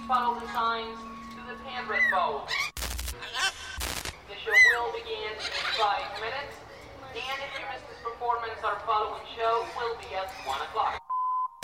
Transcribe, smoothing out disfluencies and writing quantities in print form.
follow the signs to the Pandreth Bowl. The show will begin in 5 minutes, and if you miss this performance, our following show will be at 1 o'clock.